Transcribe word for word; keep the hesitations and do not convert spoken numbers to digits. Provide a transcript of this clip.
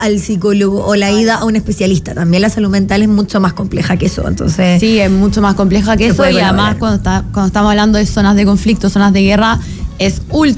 al psicólogo o la ida a un especialista. También la salud mental es mucho más compleja que eso, entonces... Sí, es mucho más compleja que eso, y además cuando, está, cuando estamos hablando de zonas de conflicto, zonas de guerra, es ultra